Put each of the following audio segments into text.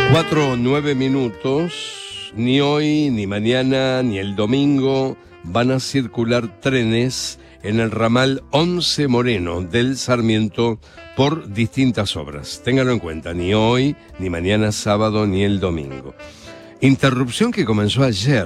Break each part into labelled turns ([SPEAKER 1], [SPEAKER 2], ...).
[SPEAKER 1] 4:09. Ni hoy, ni mañana, ni el domingo van a circular trenes en el ramal 11 Moreno del Sarmiento por distintas obras. Ténganlo en cuenta, ni hoy, ni mañana sábado, ni el domingo. Interrupción que comenzó ayer.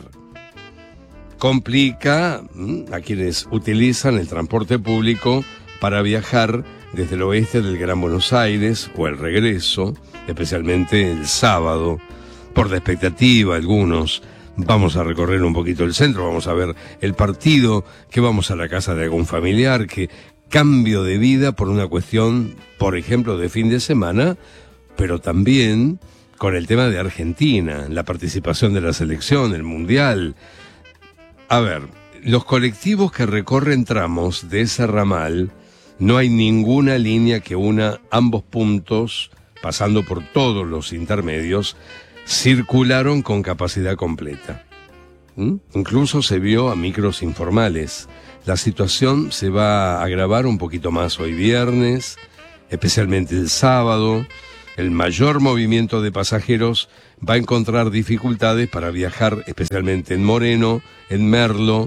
[SPEAKER 1] Complica a quienes utilizan el transporte público para viajar desde el oeste del Gran Buenos Aires o el regreso, especialmente el sábado. Por la expectativa, algunos vamos a recorrer un poquito el centro, vamos a ver el partido, que vamos a la casa de algún familiar, que cambio de vida por una cuestión, por ejemplo, de fin de semana, pero también con el tema de Argentina, la participación de la selección, el Mundial. A ver, los colectivos que recorren tramos de ese ramal, no hay ninguna línea que una ambos puntos, pasando por todos los intermedios, circularon con capacidad completa. Incluso se vio a micros informales. La situación se va a agravar un poquito más hoy viernes, especialmente el sábado. El mayor movimiento de pasajeros va a encontrar dificultades para viajar, especialmente en Moreno, en Merlo.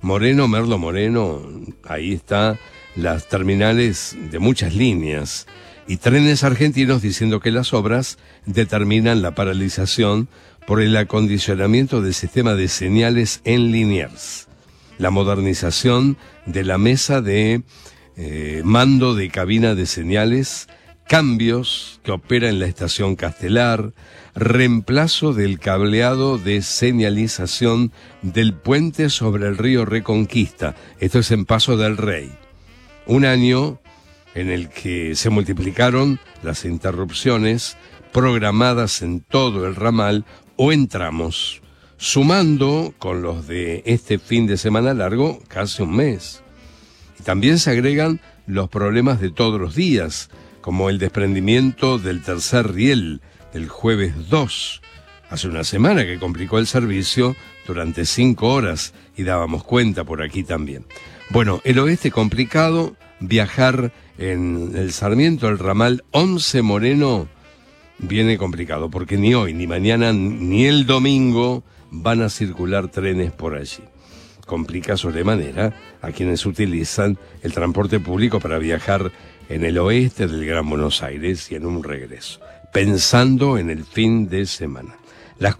[SPEAKER 1] Moreno, ahí está las terminales de muchas líneas. Y Trenes Argentinos diciendo que las obras determinan la paralización por el acondicionamiento del sistema de señales en Liniers, la modernización de la mesa de mando de cabina de señales, cambios que opera en la estación Castelar, reemplazo del cableado de señalización del puente sobre el río Reconquista. Esto es en Paso del Rey. Un año en el que se multiplicaron las interrupciones programadas en todo el ramal o en tramos, sumando con los de este fin de semana largo casi un mes. Y también se agregan los problemas de todos los días, como el desprendimiento del tercer riel del jueves 2, hace una semana, que complicó el servicio durante 5 horas y dábamos cuenta por aquí también. Bueno, el oeste complicado, viajar en el Sarmiento, el ramal 11 Moreno, viene complicado, porque ni hoy, ni mañana, ni el domingo van a circular trenes por allí. Complica sobremanera a quienes utilizan el transporte público para viajar en el oeste del Gran Buenos Aires y en un regreso, pensando en el fin de semana. Las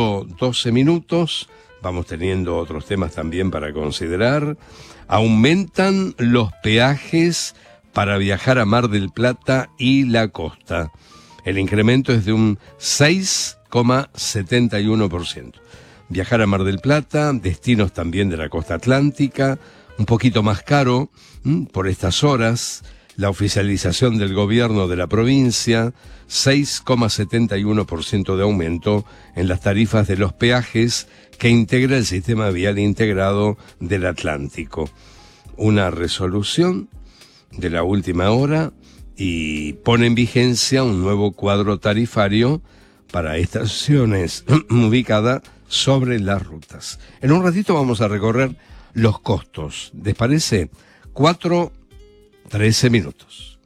[SPEAKER 1] 4:12, vamos teniendo otros temas también para considerar. Aumentan los peajes para viajar a Mar del Plata y la costa. El incremento es de un 6,71%. Viajar a Mar del Plata, destinos también de la costa atlántica, un poquito más caro por estas horas. La oficialización del gobierno de la provincia, 6,71% de aumento en las tarifas de los peajes que integra el sistema vial integrado del Atlántico. Una resolución de la última hora y pone en vigencia un nuevo cuadro tarifario para estaciones ubicadas sobre las rutas. En un ratito vamos a recorrer los costos. ¿Les parece? 4:13.